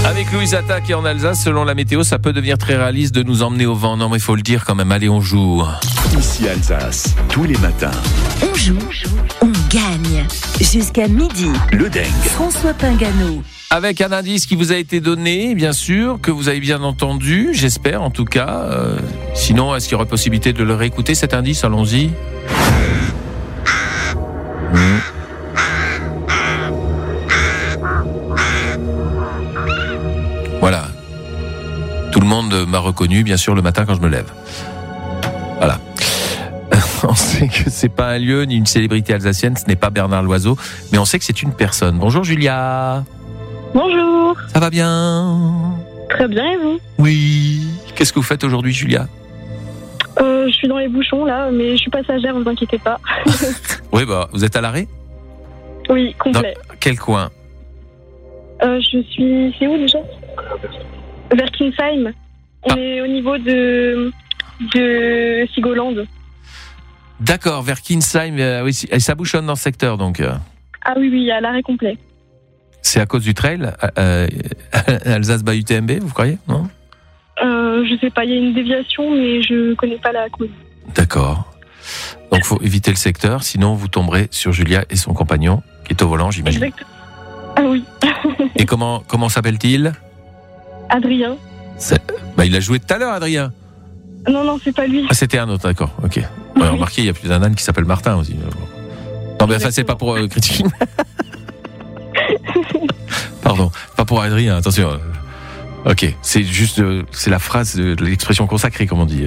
Avec Louise Attaque et en Alsace, selon la météo, ça peut devenir très réaliste de nous emmener au vent. Non, mais il faut le dire quand même. Allez, on joue. Ici Alsace, tous les matins. On joue, on gagne. Jusqu'à midi. Le Deng. François Pingano. Avec un indice qui vous a été donné, bien sûr, que vous avez bien entendu, j'espère en tout cas. Sinon, est-ce qu'il y aurait possibilité de le réécouter, cet indice? Allons-y. Voilà. Tout le monde m'a reconnu, bien sûr, le matin quand je me lève. Voilà. On sait que c'est pas un lieu ni une célébrité alsacienne, ce n'est pas Bernard Loiseau, mais on sait que c'est une personne. Bonjour Julia. Bonjour. Ça va bien? Très bien, et vous? Oui. Qu'est-ce que vous faites aujourd'hui, Julia? Je suis dans les bouchons là, mais je suis passagère, ne vous inquiétez pas. Oui, vous êtes à l'arrêt? Oui, complet. Dans quel coin? Je suis... C'est où déjà? Vers Kinsheim. On est au niveau de Sigoland. D'accord, vers Kinsheim. Oui, et ça bouchonne dans ce secteur, donc. Ah oui, à l'arrêt complet. C'est à cause du trail Alsace by UTMB, vous croyez? Non? Je sais pas, il y a une déviation, mais je connais pas la cause. D'accord. Donc, faut éviter le secteur, sinon vous tomberez sur Julia et son compagnon, qui est au volant, j'imagine. Exact. Ah oui. Et comment s'appelle-t-il? Adrien. Il a joué tout à l'heure, Adrien. Non, c'est pas lui. Ah, c'était un autre, d'accord, ok. Ouais, remarquez, il y a plus d'un âne qui s'appelle Martin aussi. Non, mais enfin, c'est pas pour critiquer. Pardon, pas pour Adrien, attention. Ok, c'est juste, c'est la phrase de l'expression consacrée, comme on dit.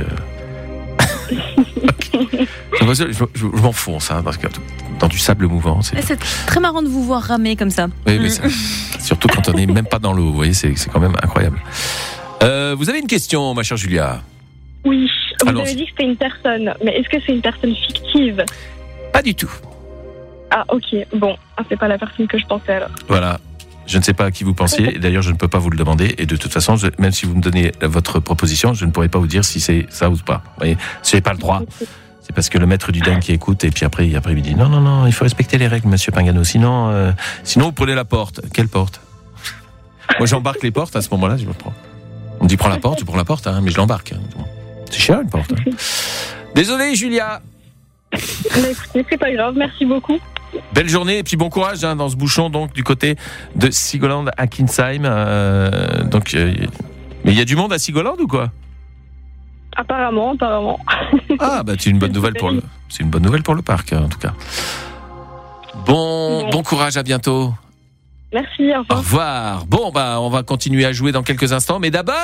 Okay. Je m'enfonce, parce que dans du sable mouvant. C'est très marrant de vous voir ramer comme ça. Oui, mais surtout quand on n'est même pas dans l'eau, vous voyez, c'est quand même incroyable. Vous avez une question, ma chère Julia? Oui, vous avez dit que c'était une personne, mais est-ce que c'est une personne fictive? Pas du tout. Ah, ok, bon, c'est pas la personne que je pensais alors. Voilà. Je ne sais pas à qui vous pensiez, et d'ailleurs je ne peux pas vous le demander, et de toute façon, même si vous me donnez votre proposition, je ne pourrai pas vous dire si c'est ça ou pas. Vous voyez, si j'ai pas le droit, c'est parce que le maître du Deng qui écoute, et puis après il me dit non, il faut respecter les règles, monsieur Pingano, sinon vous prenez la porte. Quelle porte? Moi j'embarque les portes à ce moment-là, je me prends. On me dit prends la porte, tu prends la porte, mais je l'embarque. C'est chiant une porte. Désolé Julia. Écoutez, c'est pas grave, merci beaucoup. Belle journée et puis bon courage dans ce bouchon donc du côté de Sigoland à Kinsheim. Mais il y a du monde à Sigoland ou quoi? Apparemment. Ah c'est une bonne nouvelle pour le parc en tout cas. Bon courage, à bientôt. Merci, au revoir. Bon on va continuer à jouer dans quelques instants, mais d'abord.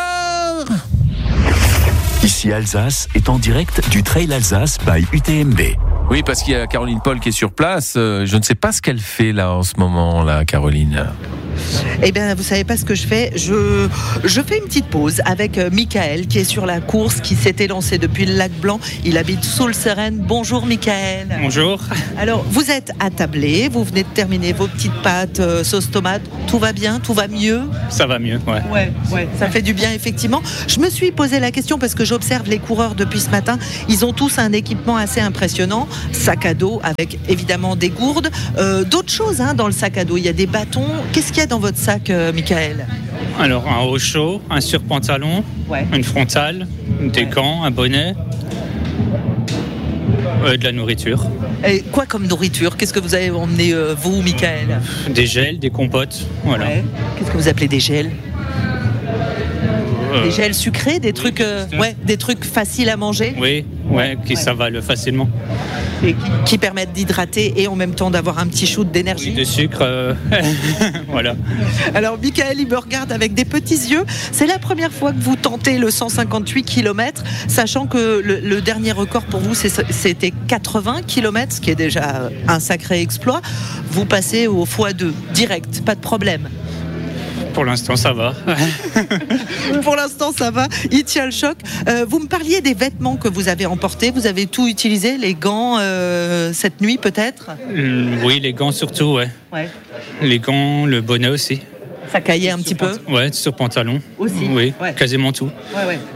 Ici Alsace est en direct du Trail Alsace by UTMB. Oui, parce qu'il y a Caroline Paul qui est sur place. Je ne sais pas ce qu'elle fait là en ce moment, là, Caroline. Eh bien, vous savez pas ce que je fais. Je fais une petite pause avec Michael qui est sur la course, qui s'était lancé depuis le Lac Blanc. Il habite Soulseren. Bonjour Michael. Bonjour. Alors, vous êtes attablé, vous venez de terminer vos petites pâtes sauce tomate. Tout va bien? Tout va mieux? Ça va mieux, ouais. Ouais, ça fait du bien effectivement. Je me suis posé la question parce que j'observe les coureurs depuis ce matin. Ils ont tous un équipement assez impressionnant. Sac à dos avec évidemment des gourdes. D'autres choses dans le sac à dos. Il y a des bâtons. Qu'est-ce qu'il y a dans votre sac, Michael? Alors, un haut chaud, un surpantalon, une frontale, des gants, un bonnet, de la nourriture. Et quoi comme nourriture? Qu'est-ce que vous avez emmené, vous, Michael? Des gels, des compotes, voilà. Ouais. Qu'est-ce que vous appelez des gels? Des gels sucrés, des trucs, des trucs faciles à manger. Oui, qui s'avalent facilement. Et qui permettent d'hydrater et en même temps d'avoir un petit shoot d'énergie. De sucre, voilà. Alors, Michael, il me regarde avec des petits yeux. C'est la première fois que vous tentez le 158 km, sachant que le dernier record pour vous, c'était 80 km, ce qui est déjà un sacré exploit. Vous passez au x2, direct, pas de problème. Pour l'instant, ça va. Pour l'instant, ça va. Il tient le choc. Vous me parliez des vêtements que vous avez emportés. Vous avez tout utilisé, les gants, cette nuit peut-être? Oui, les gants surtout, ouais. Les gants, le bonnet aussi. Ça caillait un petit peu? Ouais, sur pantalon. Aussi? Oui, quasiment tout. Ouais.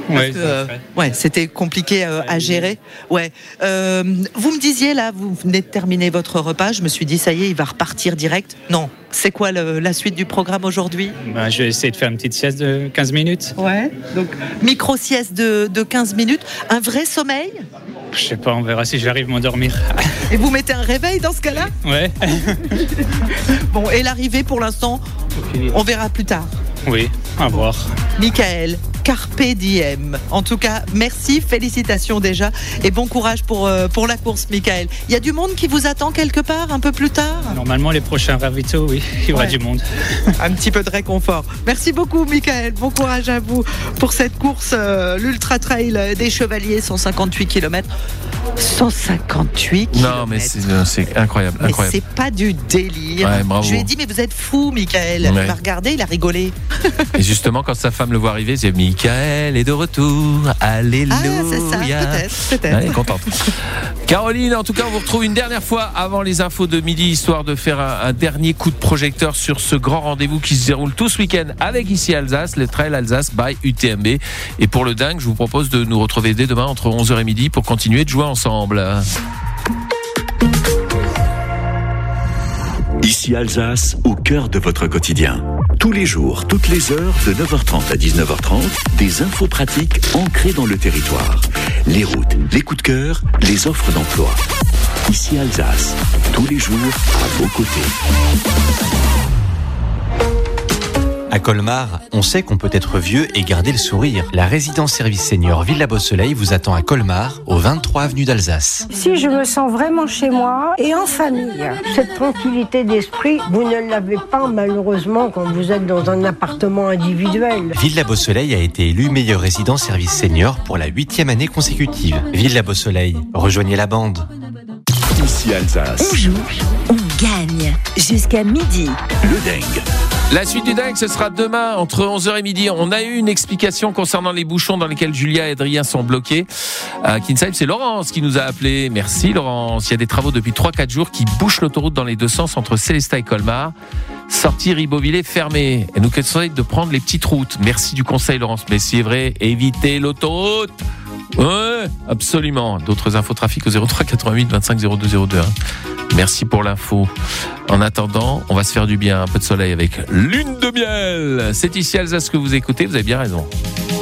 Ouais, c'était compliqué à gérer. Ouais. Vous me disiez là, vous venez de terminer votre repas. Je me suis dit ça y est, il va repartir direct. Non. C'est quoi la suite du programme aujourd'hui ? Je vais essayer de faire une petite sieste de 15 minutes. Ouais. Donc micro-sieste de 15 minutes. Un vrai sommeil ? Je sais pas, on verra si j'arrive à m'endormir. Et vous mettez un réveil dans ce cas-là ? Ouais. Bon, et l'arrivée pour l'instant, on verra plus tard. Oui, à voir. Michael, carpe diem. En tout cas, merci, félicitations déjà et bon courage pour la course, Michael. Il y a du monde qui vous attend quelque part un peu plus tard ? Normalement, les prochains ravitaux, oui, il y aura du monde. Un petit peu de réconfort. Merci beaucoup, Michael. Bon courage à vous pour cette course, l'Ultra Trail des Chevaliers, 158 km. 158 km. Non, mais c'est incroyable. Mais c'est pas du délire. Ouais, bravo. Je lui ai dit, mais vous êtes fou, Michael. Ouais. Il m'a regardé, il a rigolé. Et justement, quand sa femme le voit arriver, c'est Michael est de retour. Alléluia. Ah, c'est ça, peut-être. Elle est contente. Caroline, en tout cas, on vous retrouve une dernière fois avant les infos de midi, histoire de faire un dernier coup de projecteur sur ce grand rendez-vous qui se déroule tout ce week-end avec ici Alsace, le Trail Alsace by UTMB. Et pour le dingue, je vous propose de nous retrouver dès demain entre 11h et midi pour continuer de jouer ensemble. Ici Alsace, au cœur de votre quotidien. Tous les jours, toutes les heures, de 9h30 à 19h30, des infos pratiques ancrées dans le territoire. Les routes, les coups de cœur, les offres d'emploi. Ici Alsace, tous les jours, à vos côtés. À Colmar, on sait qu'on peut être vieux et garder le sourire. La résidence service senior Villa Beau Soleil vous attend à Colmar, au 23 avenue d'Alsace. Si je me sens vraiment chez moi et en famille, cette tranquillité d'esprit, vous ne l'avez pas malheureusement quand vous êtes dans un appartement individuel. Villa Beau Soleil a été élue meilleure résidence service senior pour la 8e année consécutive. Villa Beau Soleil, rejoignez la bande. Ici Alsace. On joue, on gagne. Jusqu'à midi. Le dingue. La suite du dingue, ce sera demain entre 11h et midi. On a eu une explication concernant les bouchons dans lesquels Julia et Adrien sont bloqués. À Kinsheim, c'est Laurence qui nous a appelé. Merci Laurence. Il y a des travaux depuis 3-4 jours qui bouchent l'autoroute dans les deux sens entre Célestat et Colmar. Sortie Ribeauvillé fermée. Elle nous conseille de prendre les petites routes. Merci du conseil Laurence. Mais c'est vrai, évitez l'autoroute. Ouais, absolument. D'autres infos trafic au 03 88 25 02 02. Merci pour l'info. En attendant, on va se faire du bien, un peu de soleil avec Lune de miel. C'est ici Alsace que vous écoutez, vous avez bien raison.